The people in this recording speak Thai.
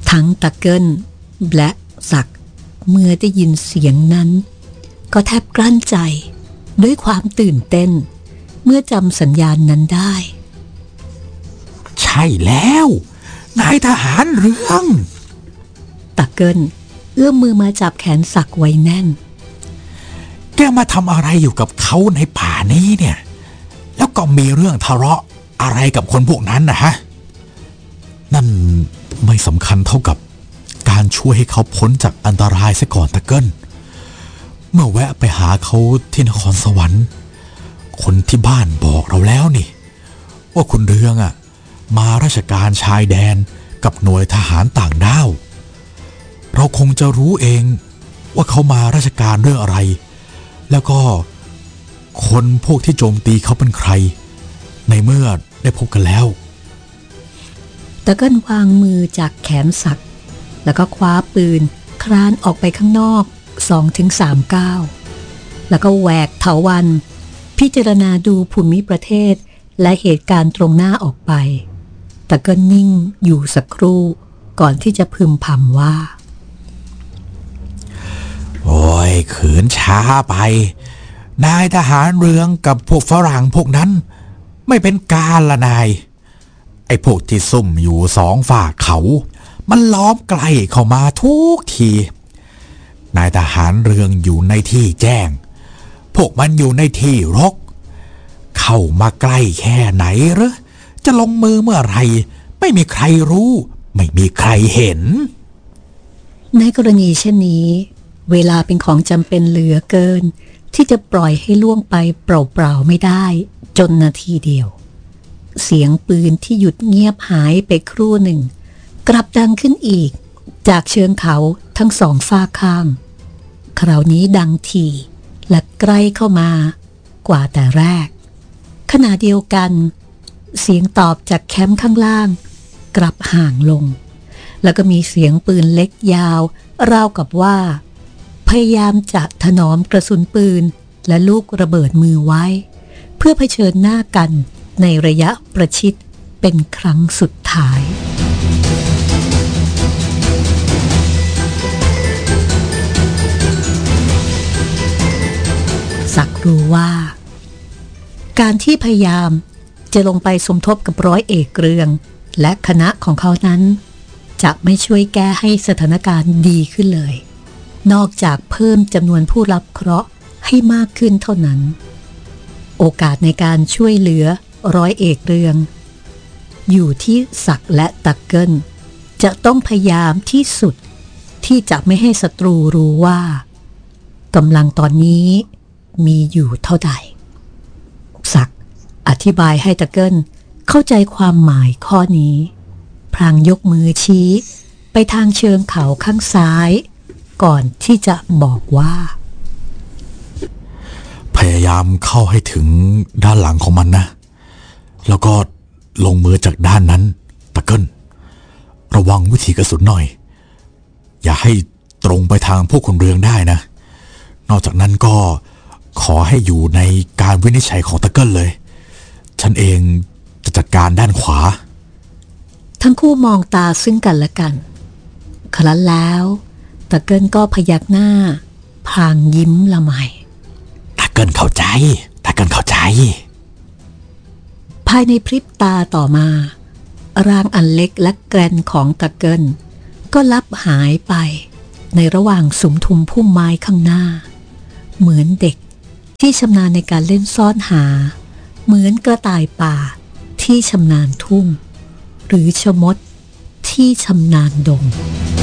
ทั้งตะเกิลและศักดิ์เมื่อได้ยินเสียงนั้นก็แทบกลั้นใจด้วยความตื่นเต้นเมื่อจำสัญญาณนั้นได้ใช่แล้วนายทหารเรืองตะเกิลเอื้อมมือมาจับแขนศักดิ์ไว้แน่นแกมาทำอะไรอยู่กับเขาในป่านี้เนี่ยแล้วก็มีเรื่องทะเลาะอะไรกับคนพวกนั้นนะฮะนั่นไม่สำคัญเท่ากับการช่วยให้เขาพ้นจากอันตรายซะก่อนตะเกิลเมื่อแวะไปหาเขาที่นครสวรรค์คนที่บ้านบอกเราแล้วนี่ว่าคุณเรืองมาราชการชายแดนกับหน่วยทหารต่างด้าวเราคงจะรู้เองว่าเขามาราชการเรื่องอะไรแล้วก็คนพวกที่โจมตีเขาเป็นใครในเมื่อได้พบกันแล้วตะเกิลวางมือจากแขนศักดิ์แล้วก็คว้าปืนคลานออกไปข้างนอก 2-3 ก้าวแล้วก็แหวกเถาวัลย์พิจารณาดูภูมิประเทศและเหตุการณ์ตรงหน้าออกไปตะเกิลนิ่งอยู่สักครู่ก่อนที่จะพึมพำว่าโอ้ยขืนช้าไปนายทหารเรืองกับพวกฝรั่งพวกนั้นไม่เป็นการละนายไอ้พวกที่ซุ่มอยู่สองฝากเขามันล้อมใกล้เข้ามาทุกทีนายทหารเรืองอยู่ในที่แจ้งพวกมันอยู่ในที่รกเข้ามาใกล้แค่ไหนหรือจะลงมือเมื่อไรไม่มีใครรู้ไม่มีใครเห็นในกรณีเช่นนี้เวลาเป็นของจำเป็นเหลือเกินที่จะปล่อยให้ล่วงไปเปล่าๆไม่ได้จนนาทีเดียวเสียงปืนที่หยุดเงียบหายไปครู่หนึ่งกลับดังขึ้นอีกจากเชิงเขาทั้งสองฝากข้างคราวนี้ดังถี่และใกล้เข้ามากว่าแต่แรกขณะเดียวกันเสียงตอบจากแคมป์ข้างล่างกลับห่างลงแล้วก็มีเสียงปืนเล็กยาวราวกับว่าพยายามจะถนอมกระสุนปืนและลูกระเบิดมือไว้เพื่อเผชิญหน้ากันในระยะประชิดเป็นครั้งสุดท้ายศักดิ์รู้ว่าการที่พยายามจะลงไปสมทบกับร้อยเอกเรืองและคณะของเขานั้นจะไม่ช่วยแก้ให้สถานการณ์ดีขึ้นเลยนอกจากเพิ่มจำนวนผู้รับเคราะห์ให้มากขึ้นเท่านั้นโอกาสในการช่วยเหลือร้อยเอกเรืองอยู่ที่ศักดิ์และตะเกิลจะต้องพยายามที่สุดที่จะไม่ให้ศัตรูรู้ว่ากำลังตอนนี้มีอยู่เท่าใดศักดิ์อธิบายให้ตะเกิลเข้าใจความหมายข้อนี้พลางยกมือชี้ไปทางเชิงเขาข้างซ้ายก่อนที่จะบอกว่าพยายามเข้าให้ถึงด้านหลังของมันนะแล้วก็ลงมือจากด้านนั้นตะเกิลระวังวิถีกระสุนหน่อยอย่าให้ตรงไปทางพวกคนเรืองได้นะนอกจากนั้นก็ขอให้อยู่ในการวินิจฉัยของตะเกิลเลยฉันเองจะจัดการด้านขวาทั้งคู่มองตาซึ่งกันและกันครั้นแล้วตะเกิลก็พยักหน้าพลางยิ้มละไมตะเกิลเข้าใจภายในพริบตาต่อมาร่างอันเล็กและแกรนของตะเกิลก็ลับหายไปในระหว่างสุมทุมพุ่มไม้ข้างหน้าเหมือนเด็กที่ชำนาญในการเล่นซ่อนหาเหมือนกระต่ายป่าที่ชำนาญทุ่งหรือชมดที่ชำนาญดง